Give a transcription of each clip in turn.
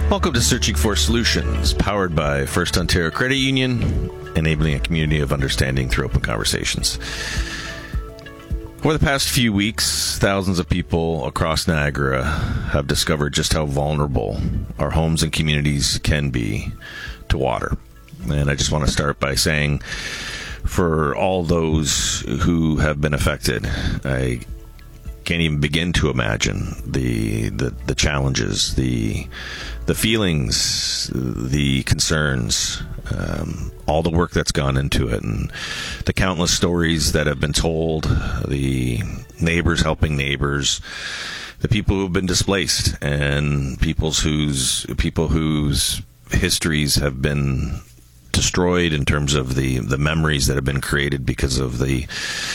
Welcome to Searching for Solutions, powered by First Ontario Credit Union, enabling a community of understanding through open conversations. Over the past few weeks, thousands of people across Niagara have discovered just how vulnerable our homes and communities can be to water. And I just want to start by saying, for all those who have been affected, I can't even begin to imagine the challenges, the feelings, the concerns, all the work that's gone into it, and the countless stories that have been told, the neighbors helping neighbors, the people who've been displaced, and people whose histories have been destroyed in terms of the memories that have been created because of the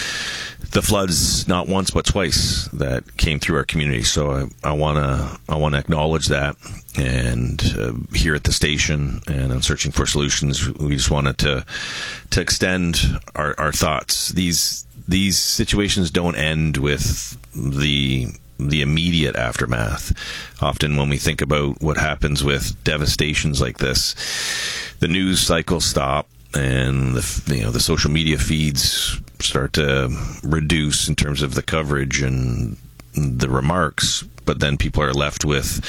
floods, not once but twice, that came through our community. So I want to acknowledge that, and here at the station and on Searching for Solutions, we just wanted to extend our thoughts. These situations don't end with the immediate aftermath. Often when we think about what happens with devastations like this, the news cycles stop and the social media feeds start to reduce in terms of the coverage and the remarks, but then people are left with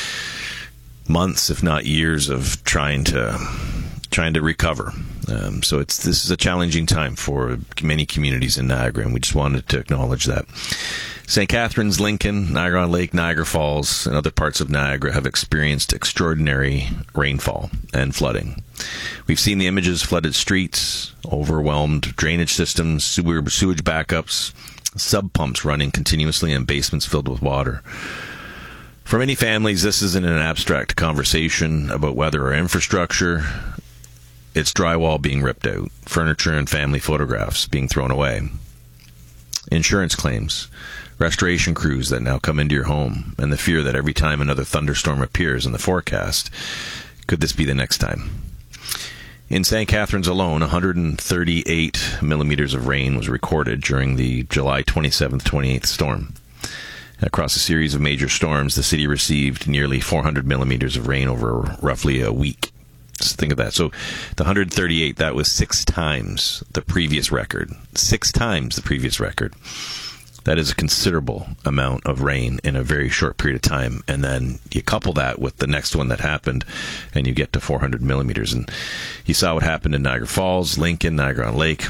months, if not years, of trying to recover. So this is a challenging time for many communities in Niagara, and we just wanted to acknowledge that. St. Catharines, Lincoln, Niagara-on-Lake, Niagara Falls, and other parts of Niagara have experienced extraordinary rainfall and flooding. We've seen the images: flooded streets, overwhelmed drainage systems, sewage backups, sub pumps running continuously, and basements filled with water. For many families, this isn't an abstract conversation about weather or infrastructure. It's drywall being ripped out, furniture and family photographs being thrown away, insurance claims, restoration crews that now come into your home, and the fear that every time another thunderstorm appears in the forecast, could this be the next time? In St. Catharines alone, 138 millimeters of rain was recorded during the July 27th, 28th storm. Across a series of major storms, the city received nearly 400 millimeters of rain over roughly a week. Just think of that. So the 138, that was 6 times the previous record. 6 times the previous record. That is a considerable amount of rain in a very short period of time. And then you couple that with the next one that happened, and you get to 400 millimeters. And you saw what happened in Niagara Falls, Lincoln, Niagara-on-Lake.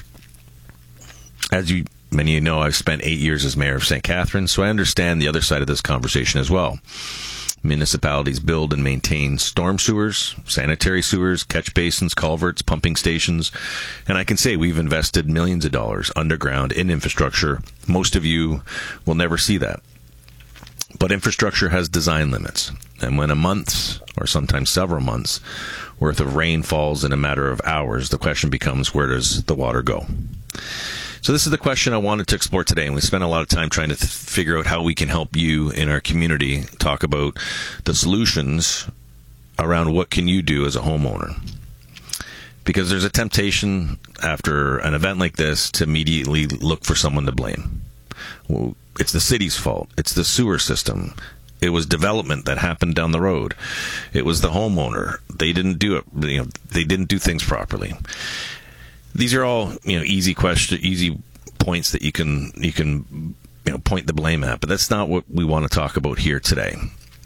As many of you know, I've spent 8 years as mayor of St. Catharines, so I understand the other side of this conversation as well. Municipalities build and maintain storm sewers, sanitary sewers, catch basins, culverts, pumping stations, and I can say we've invested millions of dollars underground in infrastructure. Most of you will never see that. But infrastructure has design limits, and when a month, or sometimes several months, worth of rain falls in a matter of hours, the question becomes, where does the water go? So this is the question I wanted to explore today, and we spent a lot of time trying to figure out how we can help you in our community talk about the solutions around what can you do as a homeowner. Because there's a temptation after an event like this to immediately look for someone to blame. Well, it's the city's fault. It's the sewer system. It was development that happened down the road. It was the homeowner. They didn't do it. They didn't do things properly. These are all easy points that you can point the blame at, but that's not what we want to talk about here today.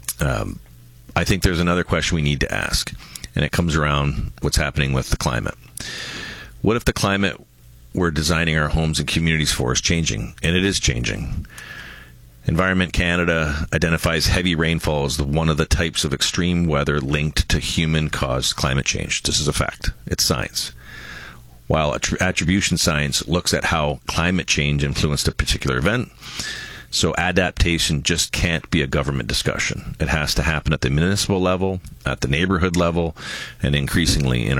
I think there's another question we need to ask, and it comes around what's happening with the climate. What if the climate we're designing our homes and communities for is changing? And it is changing. Environment Canada identifies heavy rainfall as one of the types of extreme weather linked to human-caused climate change. This is a fact. It's science. While attribution science looks at how climate change influenced a particular event, so adaptation just can't be a government discussion. It has to happen at the municipal level, at the neighborhood level, and increasingly in